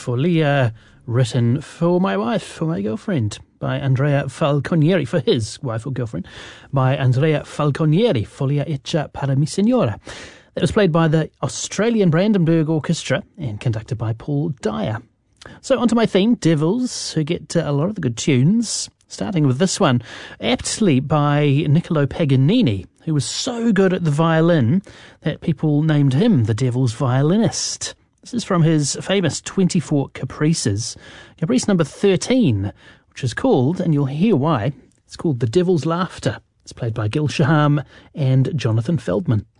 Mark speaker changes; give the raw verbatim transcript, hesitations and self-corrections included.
Speaker 1: Folia, written for my wife, for my girlfriend, by Andrea Falconieri, for his wife or girlfriend, by Andrea Falconieri, Folia Eccia para mi signora. That was played by the Australian Brandenburg Orchestra and conducted by Paul Dyer. So onto my theme, Devils, who get uh, a lot of the good tunes, starting with this one, aptly by Niccolo Paganini, who was so good at the violin that people named him the Devil's violinist. This is from his famous twenty-four Caprices, Caprice number thirteen, which is called, and you'll hear why, it's called The Devil's Laughter. It's played by Gil Shaham and Jonathan Feldman.